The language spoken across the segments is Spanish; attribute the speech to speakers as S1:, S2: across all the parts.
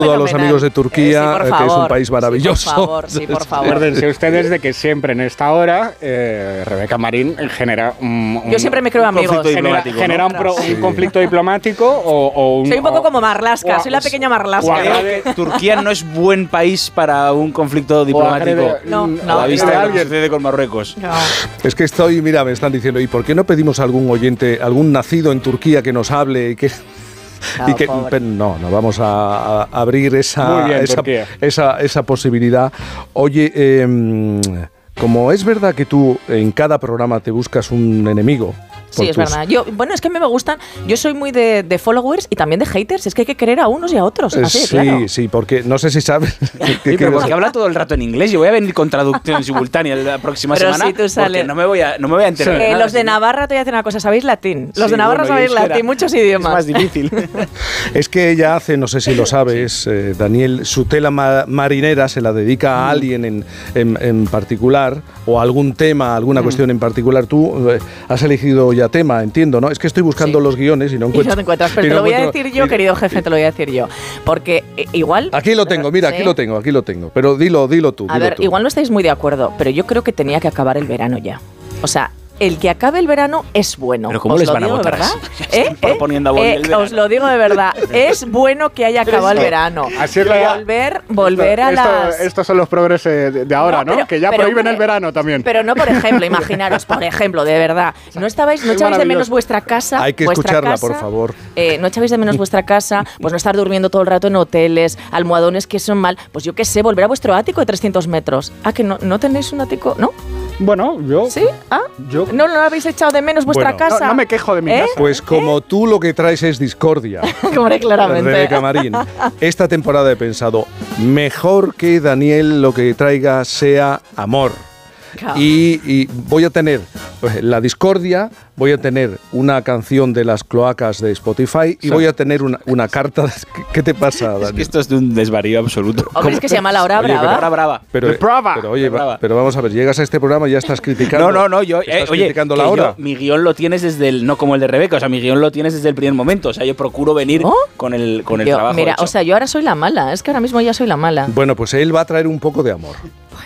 S1: a los amigos de Turquía, que es un país maravilloso.
S2: Sí, por favor, sí, por favor.
S3: Acuérdense ustedes de que siempre en esta hora Rebeca Marín genera
S2: Yo siempre me creo amigos.
S3: Genera un conflicto diplomático o un...
S2: Soy un poco como Marlaska, soy la pequeña Marlaska.
S4: Creo que Turquía no es buen país para un conflicto diplomático.
S2: No.
S4: A la vista de lo que sucede con Marruecos.
S2: No.
S1: Es que mira, me están diciendo, ¿y por qué no pedimos a algún oyente, algún nacido en Turquía que nos hable y que...
S2: Claro,
S1: y que no vamos a abrir esa posibilidad. Oye, como es verdad que tú en cada programa te buscas un enemigo.
S2: Sí, es verdad. Es que a mí me gustan. Yo soy muy de followers y también de haters. Es que hay que querer a unos y a otros. Así, claro.
S1: Sí, porque no sé si sabes.
S4: Pero porque habla todo el rato en inglés. Yo voy a venir con traducción simultánea la próxima semana.
S2: Si tú sales,
S4: porque no me voy a enterar. De nada,
S2: los de Navarra te voy a decir una cosa. ¿Sabéis latín? Los de Navarra sabéis latín, muchos idiomas.
S4: Es más difícil.
S1: Es que ella hace, no sé si lo sabes, Daniel, su tela marinera se la dedica a alguien en particular o a algún tema, alguna cuestión en particular. Tú has elegido ya tema, entiendo, ¿no? Es que estoy buscando los guiones y no encuentro.
S2: Y no te encuentras, pero te lo voy a decir yo, querido jefe, te lo voy a decir yo. Porque igual...
S1: Aquí lo tengo, mira, aquí lo tengo. Pero dilo tú.
S2: A ver, igual no estáis muy de acuerdo, pero yo creo que tenía que acabar el verano ya. O sea, el que acabe el verano es bueno.
S4: Pero ¿cómo les van a votar?
S2: Os lo digo de verdad. Es bueno que haya acabado el verano.
S3: Así es
S2: volver a las...
S3: Estos son los progreses de ahora, ¿no? Que ya prohíben el verano también.
S2: Pero no, por ejemplo, imaginaros, de verdad. ¿No echáis de menos vuestra casa?
S1: Hay que escucharla, por favor.
S2: ¿No echáis de menos vuestra casa? Pues no estar durmiendo todo el rato en hoteles, almohadones que son mal. Pues yo qué sé, volver a vuestro ático de 300 metros. ¿Que no tenéis un ático? ¿No?
S3: Bueno, yo...
S2: ¿Sí? ¿No habéis echado de menos vuestra casa?
S3: No me quejo de mi casa.
S1: Pues como tú lo que traes es discordia.
S2: Hombre, claramente.
S1: Rebeca Marín. Esta temporada he pensado, mejor que Daniel lo que traiga sea amor. Claro. Y voy a tener la discordia, voy a tener una canción de las cloacas de Spotify y voy a tener una carta. ¿Qué te pasa, Daniel?
S4: Es que esto es de un desvarío absoluto.
S2: Hombre, es que se llama La Hora Brava.
S4: La Hora Brava.
S1: Pero vamos a ver, llegas a este programa y ya estás criticando.
S4: No, yo criticando la hora. Mi guión lo tienes no como el de Rebeca, o sea, mi guión lo tienes desde el primer momento, o sea, yo procuro venir con el trabajo
S2: mira,
S4: hecho.
S2: O sea, yo ahora soy la mala, es que ahora mismo ya soy la mala.
S1: Bueno, pues él va a traer un poco de amor.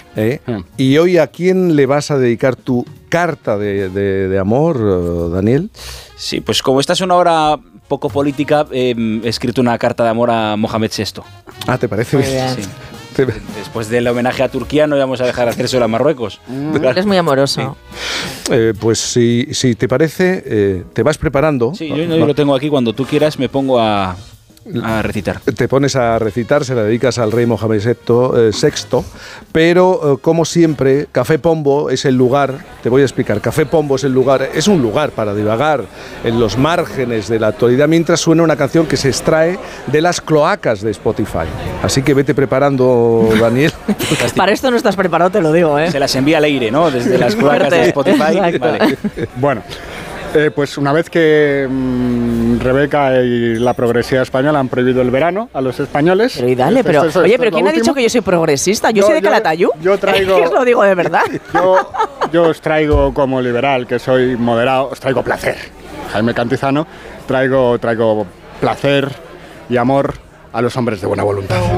S1: ¿Y hoy a quién le vas a dedicar tu carta de amor, Daniel?
S4: Sí, pues como esta es una hora poco política, he escrito una carta de amor a Mohamed VI.
S1: ¿Te parece bien?
S4: Sí. Después del homenaje a Turquía no íbamos a dejar de hacérselo a Marruecos.
S2: Eres muy amoroso.
S1: Pues si te parece, te vas preparando.
S4: Sí, yo lo tengo aquí. Cuando tú quieras me pongo a recitar.
S1: Te pones a recitar, se la dedicas al rey Mohamed VI, pero como siempre, Café Pombo es el lugar, te voy a explicar, Café Pombo es un lugar para divagar en los márgenes de la actualidad mientras suena una canción que se extrae de las cloacas de Spotify. Así que vete preparando, Daniel.
S2: Para esto no estás preparado, te lo digo, ¿eh?
S4: Se las envía al aire, ¿no? Desde las cloacas de Spotify. Vale.
S3: Bueno. Pues una vez que Rebeca y la progresía española han prohibido el verano a los españoles...
S2: Pero y dale, pero ¿quién ha dicho que yo soy progresista? Yo soy de Calatayud.
S3: Yo traigo...
S2: os lo digo de verdad.
S3: Yo os traigo como liberal, que soy moderado, os traigo placer. Jaime Cantizano, traigo placer y amor a los hombres de buena voluntad.